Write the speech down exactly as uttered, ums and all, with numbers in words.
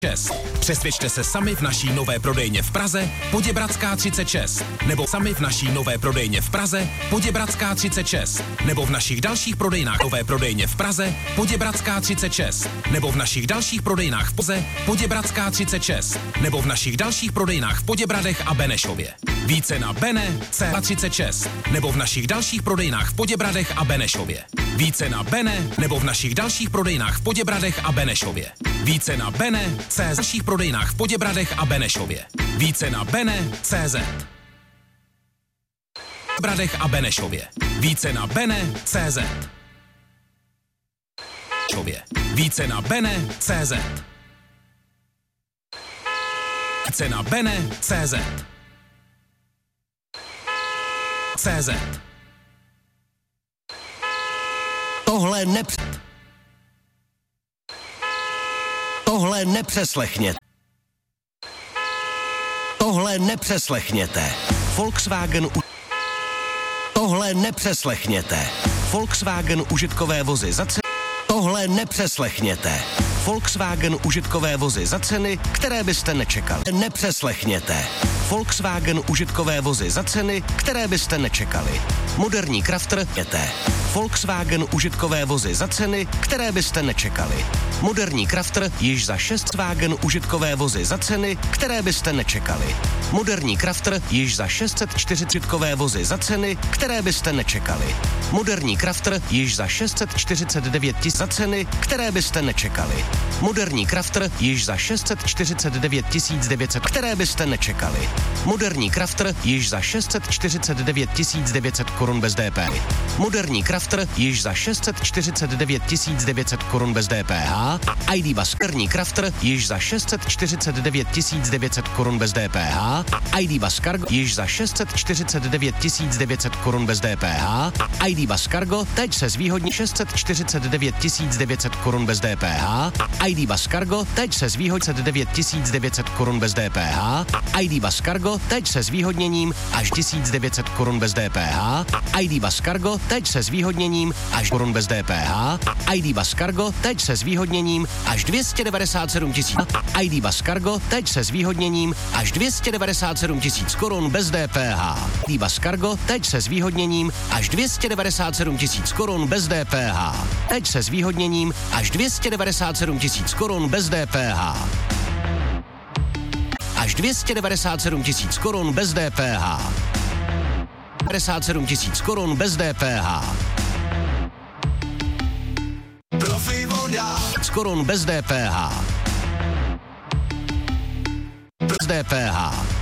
šest. Přesvědčte se sami v naší nové prodejně v Praze, Poděbradská třicet šest, nebo sami v naší nové prodejně v Praze, Poděbradská třicet šest, nebo v našich dalších prodejnách nové prodejně v Praze, Poděbradská třicet šest, nebo v našich dalších prodejnách v Praze, Poděbradská třicet šest, nebo v našich dalších prodejnách v Poděbradech a Benešově. Více na Bene C třicet šest, nebo v našich dalších prodejnách v Poděbradech a Benešově. Více na Bene, nebo v našich dalších prodejnách v Poděbradech a Benešově. Více na Bene C Z dalších prodejnách v Poděbradech a Benešově. Více na Bene C Z. Poděbradech a Benešově. Více na Bene C Z. Více na Bene C Z. Více na Bene C Z. C Z. Tohle nepř... Tohle nepřeslechněte. Tohle nepřeslechněte. Volkswagen u... Tohle nepřeslechněte. Volkswagen užitkové vozy za ceny. Tohle nepřeslechněte. Volkswagen užitkové vozy za ceny, které byste nečekali. Nepřeslechněte. Volkswagen užitkové vozy za ceny, které byste nečekali. Moderní Crafter jete. Volkswagen užitkové vozy za ceny, které byste nečekali. Moderní Crafter již za šest Volkswagen užitkové vozy za ceny, které byste nečekali. Moderní Crafter již za šest set čtyřicet užitkové vozy za ceny, které byste nečekali. Moderní Crafter již za šest set čtyřicet devět tisíc za ceny, které byste nečekali. Moderní Crafter již za šest set čtyřicet devět tisíc devět set, které byste nečekali. Moderní Crafter již za šest set čtyřicet devět tisíc devět set korun bez D P H. Moderní Crafter již za šest set čtyřicet devět tisíc devět set korun bez D P H a I D Bus. Moderní Crafter již za šest set čtyřicet devět tisíc devět set korun bez D P H a I D Bus Cargo již za šest set čtyřicet devět tisíc devět set korun bez D P H a I D Bus Cargo teď se zvýhodní šest set čtyřicet devět tisíc devět set korun bez D P H a I D Bus Cargo teď se zvýhodní devět tisíc devět set korun bez D P H a I D Bus Cargo teď se zvýhodněním až tisíc devět set korun bez D P H a I D Bus Cargo teď se zvýhodněním až korun bez D P H a I D Bus Cargo teď se zvýhodněním až dvě stě devadesát sedm tisíc a I D Bus Cargo teď se zvýhodněním až dvě stě devadesát sedm tisíc korun bez D P H. I D Bus Cargo teď se zvýhodněním až dvě stě devadesát sedm tisíc korun bez D P H. Teď se zvýhodněním až dvě stě devadesát sedm tisíc korun bez D P H. Až dvě stě devadesát sedm tisíc korun bez D P H. devadesát sedm tisíc korun bez D P H. Profi voda. Korun bez D P H. Bez D P H.